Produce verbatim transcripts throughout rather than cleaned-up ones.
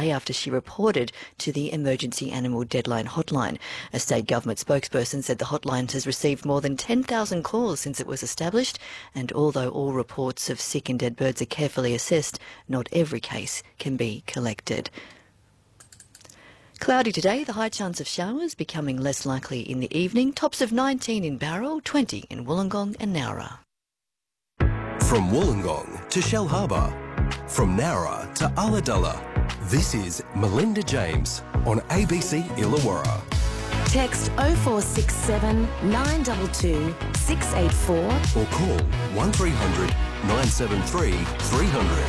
day after she reported to the Emergency Animal Deadline hotline. A state government spokesperson said the hotline has received more than ten thousand calls since it was established, and although all reports of sick and dead birds are carefully assessed, not every case can be collected. Cloudy today, the high chance of showers becoming less likely in the evening. Tops of nineteen in Bowral, twenty in Wollongong and Nowra. From Wollongong to Shellharbour, from Nowra to Ulladulla, this is Melinda James on A B C Illawarra. Text oh four six seven, nine two two, six eight four or call one three hundred, nine seven three, three hundred.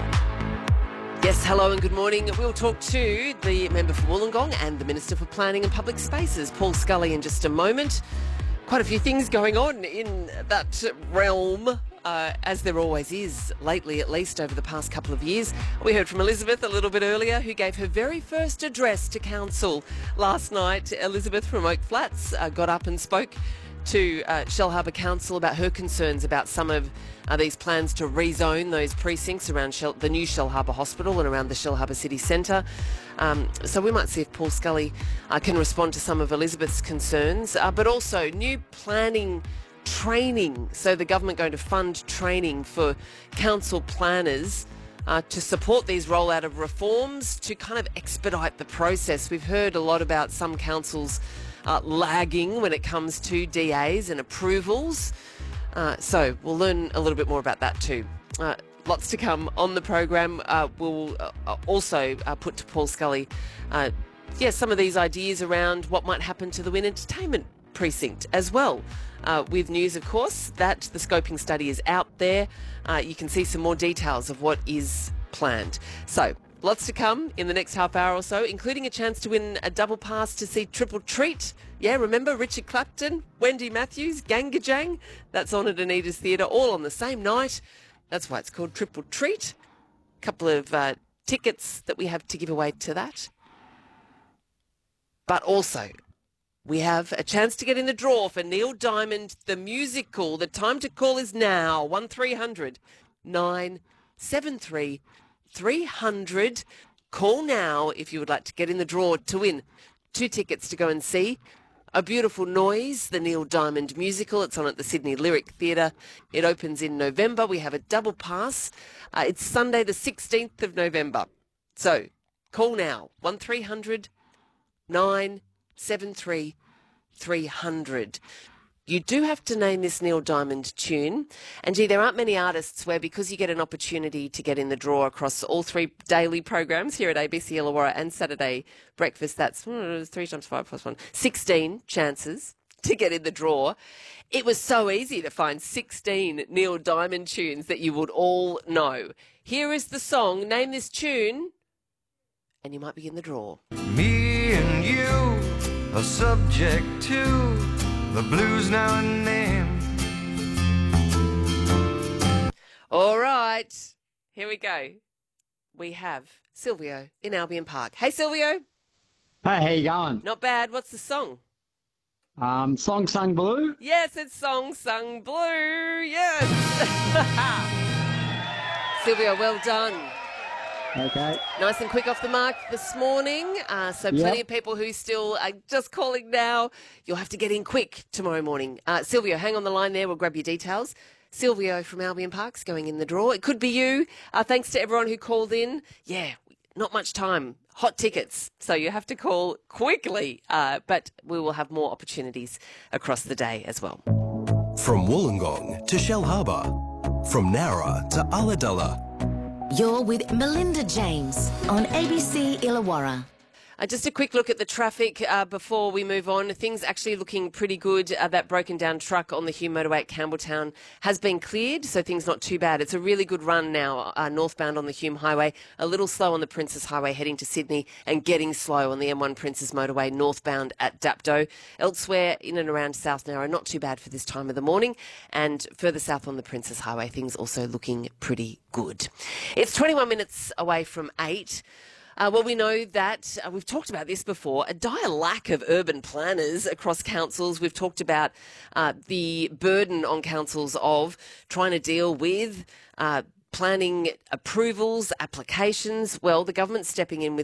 Yes, hello and good morning. We'll talk to the member for Wollongong and the Minister for Planning and Public Spaces, Paul Scully, in just a moment. Quite a few things going on in that realm, uh, as there always is, lately at least over the past couple of years. We heard from Elizabeth a little bit earlier, who gave her very first address to Council last night. Elizabeth from Oak Flats uh, got up and spoke to uh, Shellharbour Council about her concerns about some of uh, these plans to rezone those precincts around Shell, the new Shellharbour Hospital and around the Shellharbour City Centre. Um, so we might see if Paul Scully uh, can respond to some of Elizabeth's concerns, uh, but also new planning training. So the government going to fund training for council planners Uh, to support these rollout of reforms to kind of expedite the process. We've heard a lot about some councils uh, lagging when it comes to D As and approvals. Uh, so we'll learn a little bit more about that too. Uh, lots to come on the program. Uh, we'll uh, also uh, put to Paul Scully uh, yeah, some of these ideas around what might happen to the Wynn Entertainment precinct as well. Uh, with news, of course, that the scoping study is out there. Uh, you can see some more details of what is planned. So, lots to come in the next half hour or so, including a chance to win a double pass to see Triple Treat. Yeah, remember Richard Clapton, Wendy Matthews, Gangajang? That's on at Anita's Theatre, all on the same night. That's why it's called Triple Treat. A couple of uh, tickets that we have to give away to that. But also, we have a chance to get in the draw for Neil Diamond, the musical. The time to call is now. one three hundred, nine seven three, three hundred. Call now if you would like to get in the draw to win two tickets to go and see A Beautiful Noise, the Neil Diamond musical. It's on at the Sydney Lyric Theatre. It opens in November. We have a double pass. Uh, it's Sunday the sixteenth of November. So call now. one three hundred, nine seven three, three hundred. You do have to name this Neil Diamond tune. And gee, there aren't many artists where, because you get an opportunity to get in the draw across all three daily programs here at A B C Illawarra and Saturday breakfast, that's hmm, three times five plus one, sixteen chances to get in the draw. It was so easy to find sixteen Neil Diamond tunes that you would all know. Here is the song, name this tune, and you might be in the draw. Me and you are subject to the blues now and then. All right, here we go. We have Silvio in Albion Park. Hey, Silvio. Hey, how you going? Not bad. What's the song? Um, Song Sung Blue? Yes, it's Song Sung Blue. Yes. Silvio, well done. Okay. Nice and quick off the mark this morning. Uh, so plenty Yep. of people who still are just calling now. You'll have to get in quick tomorrow morning. Uh, Silvio, hang on the line there. We'll grab your details. Silvio from Albion Park's going in the draw. It could be you. Uh, thanks to everyone who called in. Yeah, not much time. Hot tickets. So you have to call quickly. Uh, but we will have more opportunities across the day as well. From Wollongong to Shellharbour, from Nowra to Ulladulla. You're with Melinda James on A B C Illawarra. Uh, just a quick look at the traffic uh, before we move on. Things actually looking pretty good. Uh, that broken down truck on the Hume Motorway at Campbelltown has been cleared, so things not too bad. It's a really good run now, uh, northbound on the Hume Highway, a little slow on the Princes Highway heading to Sydney, and getting slow on the M one Princes Motorway northbound at Dapto. Elsewhere, in and around South Nowra, not too bad for this time of the morning, and further south on the Princes Highway, things also looking pretty good. It's twenty-one minutes away from eight. Uh, well, we know that, uh, we've talked about this before, a dire lack of urban planners across councils. We've talked about uh, the burden on councils of trying to deal with uh, planning approvals, applications. Well, the government's stepping in with